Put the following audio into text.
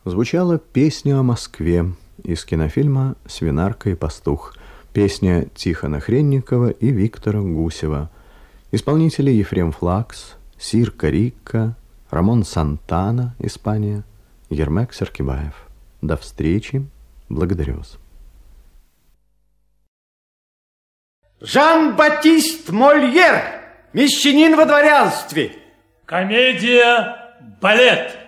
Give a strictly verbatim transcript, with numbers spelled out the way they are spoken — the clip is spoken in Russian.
звучала песня о Москве из кинофильма «Свинарка и пастух». Песня Тихона Хренникова и Виктора Гусева. Исполнители Ефрем Флакс, Сир Карикка, Рамон Сантана, Испания, Ермек Серкибаев. До встречи. Благодарю вас. Жан-Батист Мольер, мещанин во дворянстве. Комедия «Балет».